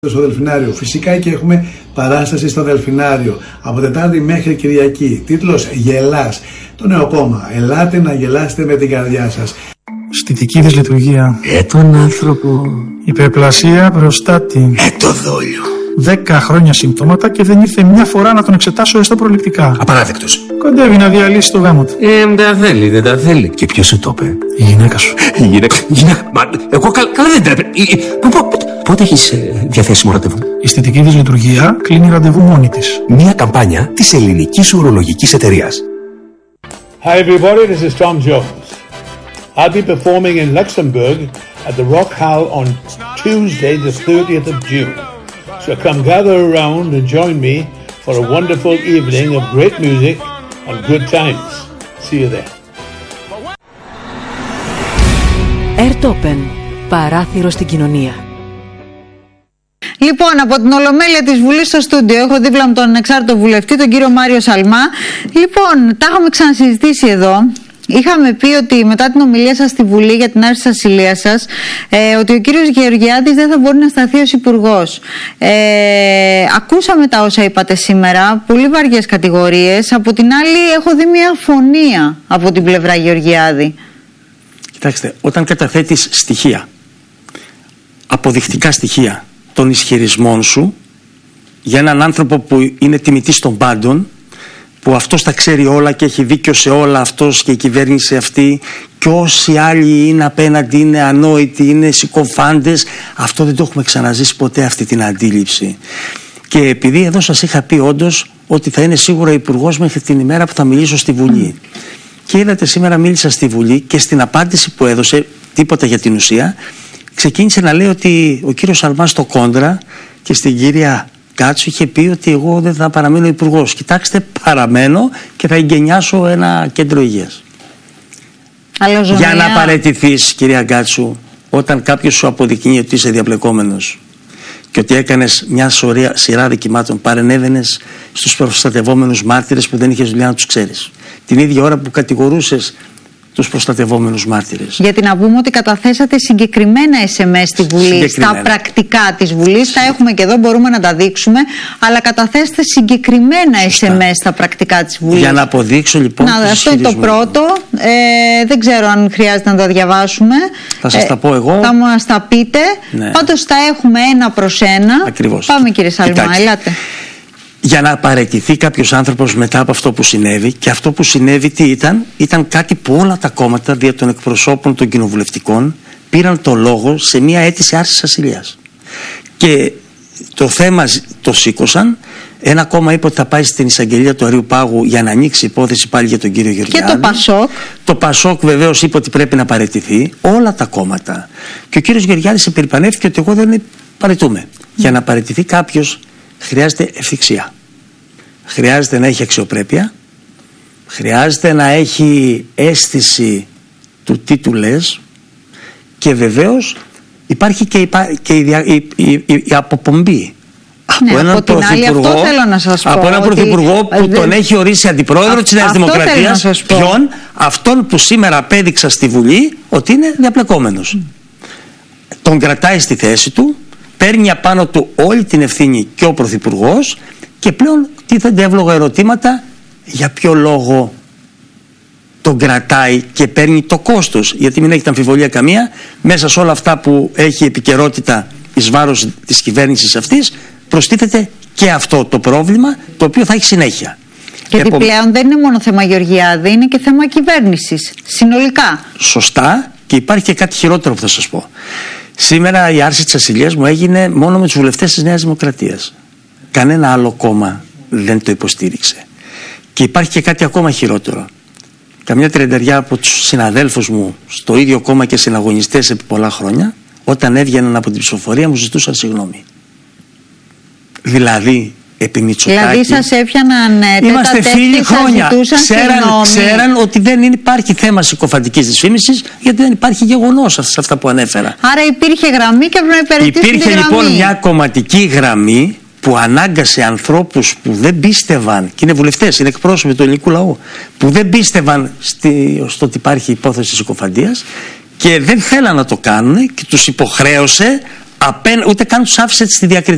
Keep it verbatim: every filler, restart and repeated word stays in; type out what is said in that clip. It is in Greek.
Στο Δελφινάριο. Φυσικά και έχουμε παράσταση στο Δελφινάριο από Τετάρτη μέχρι Κυριακή. Τίτλος Γελάς. Το νέο κόμμα. Ελάτε να γελάσετε με την καρδιά σας. Στιτική δυσλειτουργία. Ε, τον άνθρωπο. Υπερπλασία προστάτη. Ε, το δόλιο. Δέκα χρόνια συμπτώματα και δεν ήρθε μια φορά να τον εξετάσω έστω προληπτικά. Απαράδεκτος. Κοντεύει να διαλύσει το γάμο του. Ε, δεν τα θέλει, δεν τα θέλει. Και ποιος σου το είπε? Η γυναίκα σου. Η γυναίκα. γυναίκα. Μα, εγώ καλά, καλά δεν τρέπε. Πότε έχεις ε, διαθέσιμο ραντεβού? Η αισθητική δυσλειτουργία κλείνει ραντεβού μόνη της. Μια καμπάνια της ελληνικής ουρολογικής εταιρείας. Hi everybody, this is Tom Jones. I'll be performing in Luxembourg at the Rock Hall on Tuesday the thirtieth of June. So come gather around and join me for a wonderful evening of great music and good times. See you there. Airtopen. Παράθυρο στην κοινωνία. Λοιπόν, από την Ολομέλεια της Βουλής στο στούντιο έχω δίπλα μου τον ανεξάρτητο βουλευτή, τον κύριο Μάριο Σαλμά. Λοιπόν, τα είχαμε ξανασυζητήσει εδώ. Είχαμε πει ότι μετά την ομιλία σας στη Βουλή για την άρση της ασυλίας σας, ε, ότι ο κύριος Γεωργιάδης δεν θα μπορεί να σταθεί ως υπουργός. Ε, ακούσαμε τα όσα είπατε σήμερα, πολύ βαριές κατηγορίες. Από την άλλη έχω δει μια αφωνία από την πλευρά Γεωργιάδη. Κοιτάξτε, όταν καταθέτεις στοιχεία, αποδεικτικά στοιχεία των ισχυρισμών σου για έναν άνθρωπο που είναι τιμητής των πάντων, που αυτός τα ξέρει όλα και έχει δίκιο σε όλα, αυτός και η κυβέρνηση αυτή, και όσοι άλλοι είναι απέναντι είναι ανόητοι, είναι συκοφάντες, αυτό δεν το έχουμε ξαναζήσει ποτέ, αυτή την αντίληψη. Και επειδή εδώ σας είχα πει όντως ότι θα είναι σίγουρα υπουργός μέχρι την ημέρα που θα μιλήσω στη Βουλή. Και είδατε, σήμερα μίλησα στη Βουλή και στην απάντηση που έδωσε, τίποτα για την ουσία, ξεκίνησε να λέει ότι ο κύριος Σαλμάς στο κόντρα και στην κυρία Κάτσου είχε πει ότι εγώ δεν θα παραμείνω υπουργός. Κοιτάξτε, παραμένω και θα εγκαινιάσω ένα κέντρο υγείας. Αλοζωνία. Για να παραιτηθείς, κυρία Κάτσου, όταν κάποιος σου αποδεικνύει ότι είσαι διαπλεκόμενος και ότι έκανες μια σωρία, σειρά δικημάτων, παρενέβαινες στους προστατευόμενους μάρτυρες που δεν είχες δουλειά να τους ξέρεις. Την ίδια ώρα που κατηγορούσες τους προστατευόμενους μάρτυρες. Γιατί να πούμε ότι καταθέσατε συγκεκριμένα ες εμ ες στη Βουλή, στα πρακτικά της Βουλής, τα έχουμε και εδώ, μπορούμε να τα δείξουμε, αλλά καταθέσατε συγκεκριμένα ες εμ ες στα πρακτικά της Βουλής. Για να αποδείξω λοιπόν. Να, αυτό είναι το πρώτο. Ε, δεν ξέρω αν χρειάζεται να τα διαβάσουμε. Θα σας ε, τα πω εγώ. Θα μας τα πείτε. Ναι. Πάντως τα έχουμε ένα προς ένα. Ακριβώς. Πάμε, κύριε Σαλμά, ελάτε. Για να παραιτηθεί κάποιος άνθρωπος μετά από αυτό που συνέβη, και αυτό που συνέβη τι ήταν? Ήταν κάτι που όλα τα κόμματα δια των εκπροσώπων των κοινοβουλευτικών πήραν το λόγο σε μια αίτηση άρσης ασυλίας. Και το θέμα το σήκωσαν. Ένα κόμμα είπε ότι θα πάει στην εισαγγελία του Αριού Πάγου για να ανοίξει υπόθεση πάλι για τον κύριο Γεωργιάδη. Και το Πασόκ. Το Πασόκ βεβαίως είπε ότι πρέπει να παραιτηθεί. Όλα τα κόμματα. Και ο κύριος Γεωργιάδης επερηπανεύτηκε ότι εγώ δεν παραιτούμε. Mm. Για να παραιτηθεί κάποιος χρειάζεται ευθυξία. Χρειάζεται να έχει αξιοπρέπεια. Χρειάζεται να έχει αίσθηση του τι του λες. Και βεβαίως υπάρχει και η, και η, η, η, η, η αποπομπή. Ναι, από έναν από την άλλη, αυτό θέλω να σας πω. Από έναν ότι... πρωθυπουργό που δε... τον έχει ορίσει αντιπρόεδρο Α, της Νέας Δημοκρατίας. Ποιον? Αυτόν που σήμερα απέδειξα στη Βουλή ότι είναι διαπλεκόμενος. Mm. Τον κρατάει στη θέση του, παίρνει απάνω του όλη την ευθύνη και ο πρωθυπουργός, και πλέον τίθενται εύλογα ερωτήματα για ποιο λόγο τον κρατάει και παίρνει το κόστος. Γιατί μην έχετε αμφιβολία καμία, μέσα σε όλα αυτά που έχει επικαιρότητα εις βάρος της κυβέρνησης αυτής, προστίθεται και αυτό το πρόβλημα, το οποίο θα έχει συνέχεια. Γιατί Επο... πλέον δεν είναι μόνο θέμα Γεωργιάδη, είναι και θέμα κυβέρνησης συνολικά. Σωστά, και υπάρχει και κάτι χειρότερο που θα σας πω. Σήμερα η άρση της ασυλίας μου έγινε μόνο με τους βουλευτές της Νέας Δημοκρατίας. Κανένα άλλο κόμμα δεν το υποστήριξε. Και υπάρχει και κάτι ακόμα χειρότερο. Καμιά τριανταριά από τους συναδέλφους μου στο ίδιο κόμμα και συναγωνιστές επί πολλά χρόνια, όταν έβγαιναν από την ψηφοφορία μου ζητούσαν συγγνώμη. Δηλαδή, επί Μητσοτάκη. Δηλαδή σας έφτιαναν τέτα είμαστε φίλοι χρόνια. Ξέραν, ξέραν ότι δεν υπάρχει θέμα συκοφαντικής δυσφήμισης, γιατί δεν υπάρχει γεγονός σε αυτά που ανέφερα. Άρα υπήρχε γραμμή και πρέπει να υπηρετήσει. Υπήρχε τη λοιπόν γραμμή. Μια κομματική γραμμή που ανάγκασε ανθρώπους που δεν πίστευαν, και είναι βουλευτές, είναι εκπρόσωποι του ελληνικού λαού, που δεν πίστευαν στη, στο ότι υπάρχει υπόθεση συκοφαντίας και δεν θέλαν να το κάνουν, και τους υποχρέωσε, απέν, ούτε καν τους άφησε στη διακριτική.